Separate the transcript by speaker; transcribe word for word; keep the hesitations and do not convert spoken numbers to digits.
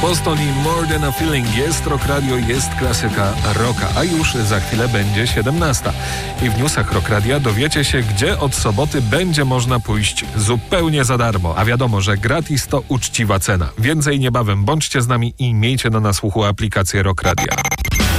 Speaker 1: Boston i More Than a Feeling. Jest Rock Radio, jest klasyka rocka, a już za chwilę będzie siedemnasta. I w newsach Rock Radia dowiecie się, gdzie od soboty będzie można pójść zupełnie za darmo. A wiadomo, że gratis to uczciwa cena. Więcej niebawem. Bądźcie z nami i miejcie na nasłuchu aplikację Rock Radia.